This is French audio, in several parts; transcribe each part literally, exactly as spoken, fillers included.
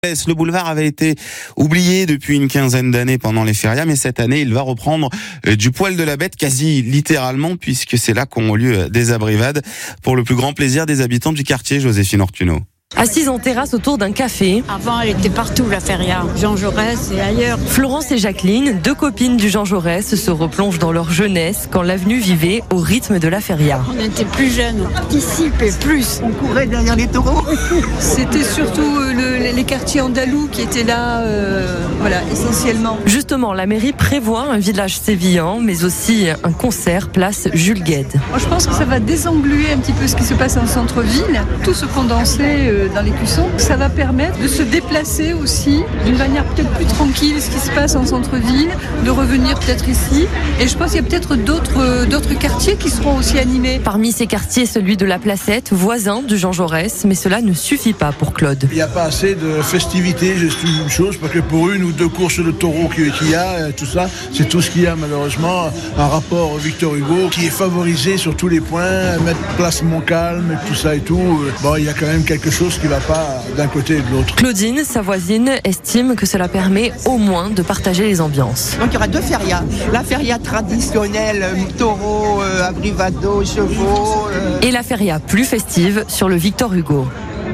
Le boulevard avait été oublié depuis une quinzaine d'années pendant les férias, mais cette année, il va reprendre du poil de la bête, quasi littéralement, puisque c'est là qu'ont lieu des abrivades pour le plus grand plaisir des habitants du quartier, Joséphine Ortuno. Assise en terrasse autour d'un café. Avant, elle était partout, la feria. Jean Jaurès et ailleurs. Florence et Jacqueline, deux copines du Jean Jaurès, se replongent dans leur jeunesse quand l'avenue vivait au rythme de la feria. On était plus jeunes, on participait plus. On courait derrière les taureaux. C'était surtout le, les quartiers andalous qui étaient là, euh, voilà, essentiellement. Justement, la mairie prévoit un village sévillan, mais aussi un concert place Jules Guesde. Moi, je pense que ça va désengluer un petit peu ce qui se passe en centre-ville, tout se condenser euh, dans les cuissons. Ça va permettre de se déplacer aussi d'une manière peut-être plus tranquille, ce qui se passe en centre-ville, de revenir peut-être ici. Et je pense qu'il y a peut-être d'autres, d'autres quartiers qui seront aussi animés. Parmi ces quartiers, celui de la Placette, voisin du Jean Jaurès, mais cela ne suffit pas pour Claude. Il n'y a pas assez de festivités, j'estime une chose, parce que pour une ou deux courses de taureaux qu'il y a, tout ça, c'est tout ce qu'il y a malheureusement. Un rapport Victor Hugo qui est favorisé sur tous les points, mettre place Montcalm, tout ça et tout. Bon, il y a quand même quelque chose qui ne va pas d'un côté et de l'autre. Claudine, sa voisine, estime que cela permet au moins de partager les ambiances. Donc il y aura deux férias. La feria traditionnelle, euh, taureaux, euh, abrivado, chevaux. Euh... Et la feria plus festive sur le Victor Hugo.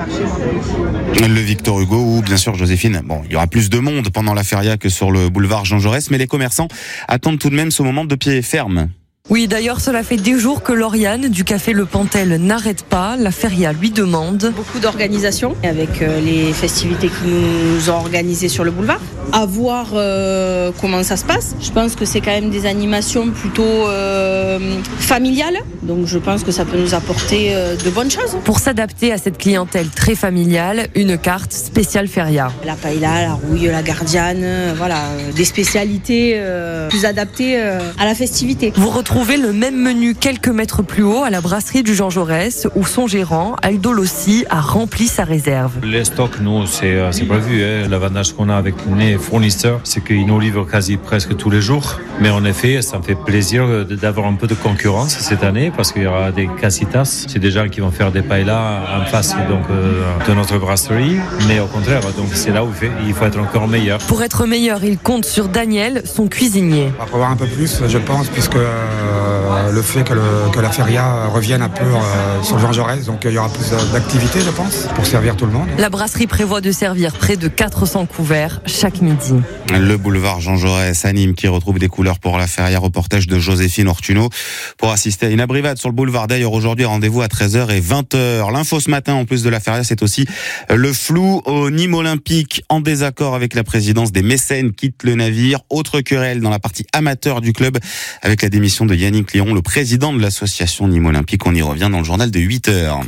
Le Victor Hugo où, bien sûr, Joséphine, bon, il y aura plus de monde pendant la feria que sur le boulevard Jean Jaurès, mais les commerçants attendent tout de même ce moment de pied ferme. Oui, d'ailleurs, cela fait des jours que Lauriane du café Le Pantel n'arrête pas. La feria lui demande beaucoup d'organisation avec les festivités qui nous ont organisées sur le boulevard. À voir euh, comment ça se passe. Je pense que c'est quand même des animations plutôt euh, familiales. Donc je pense que ça peut nous apporter euh, de bonnes choses. Pour s'adapter à cette clientèle très familiale, une carte spéciale feria. La paella, la rouille, la gardiane, euh, voilà, euh, des spécialités euh, plus adaptées euh, à la festivité. Vous retrouvez le même menu quelques mètres plus haut à la brasserie du Jean Jaurès où son gérant, Aldo Lossi, a rempli sa réserve. Les stocks, nous, c'est, c'est prévu. Hein. L'avantage qu'on a avec les fournisseurs, c'est qu'ils nous livrent quasi presque tous les jours. Mais en effet, ça me fait plaisir d'avoir un peu de concurrence cette année parce qu'il y aura des casitas. C'est des gens qui vont faire des paellas en face donc, euh, de notre brasserie. Mais au contraire, donc, c'est là où il faut être encore meilleur. Pour être meilleur, il compte sur Daniel, son cuisinier. On va prévoir un peu plus, je pense, puisque euh, le fait que, le, que la feria revienne un peu euh, sur le Jean Jaurès, donc il y aura plus d'activités, je pense, pour servir tout le monde. La brasserie prévoit de servir près de quatre cents couverts chaque midi. Le boulevard Jean Jaurès à Nîmes qui retrouve des couleurs pour la feria, reportage de Joséphine Ortuno. Pour assister à une abrivade sur le boulevard, d'ailleurs aujourd'hui, rendez-vous à treize heures et vingt heures. L'info ce matin, en plus de la feria, c'est aussi le flou au Nîmes Olympique. En désaccord avec la présidence, des mécènes quittent le navire. Autre querelle dans la partie amateur du club avec la démission de Yannick Léon, le président de l'association Nîmes Olympique. On y revient dans le journal de huit heures.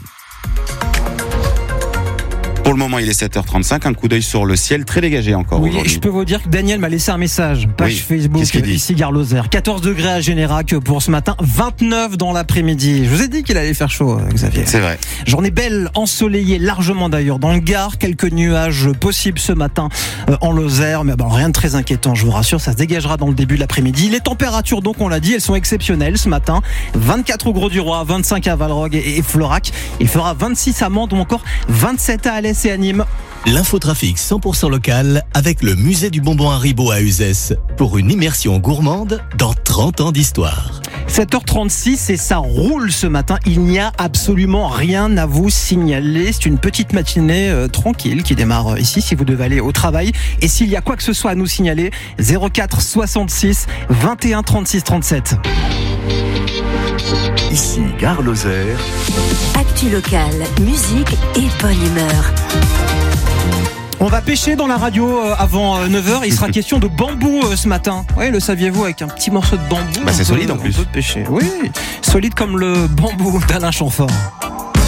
Pour le moment, il est sept heures trente-cinq. Un coup d'œil sur le ciel très dégagé encore oui, aujourd'hui. Je peux vous dire que Daniel m'a laissé un message. Page oui, Facebook, ici Gare Lozère. quatorze degrés à Générac pour ce matin, vingt-neuf dans l'après-midi. Je vous ai dit qu'il allait faire chaud, Xavier. C'est vrai. Journée belle, ensoleillée largement d'ailleurs. Dans le Gard, quelques nuages possibles ce matin euh, en Lozère. Mais bon, rien de très inquiétant, je vous rassure. Ça se dégagera dans le début de l'après-midi. Les températures, donc, on l'a dit, elles sont exceptionnelles ce matin. vingt-quatre au Grau-du-Roi, vingt-cinq à Valrogue et, et Florac. Il fera vingt-six à Mende ou encore vingt-sept à Alès et à Nîmes. L'infotrafic cent pour cent local avec le musée du bonbon Haribo à Uzès pour une immersion gourmande dans trente ans d'histoire. sept heures trente-six et ça roule ce matin. Il n'y a absolument rien à vous signaler. C'est une petite matinée euh, tranquille qui démarre ici si vous devez aller au travail. Et s'il y a quoi que ce soit à nous signaler, zéro quatre soixante-six vingt et un trente-six trente-sept. Ici Gare Lozère. Actu locale, musique et bonne humeur. On va pêcher dans la radio avant neuf heures. Il sera question de bambou ce matin. Oui, le saviez-vous, avec un petit morceau de bambou. Bah c'est solide en plus. On peut pêcher. Oui, solide comme le bambou d'Alain Chamfort.